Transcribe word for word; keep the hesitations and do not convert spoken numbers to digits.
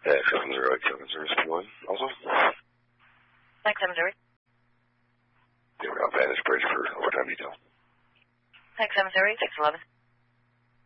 Yeah, seven zero eight seven zero one. Also? Thanks, seven zero. Yeah, we're on Vantage Bridge for overtime detail. Thanks, seven zero eight six eleven.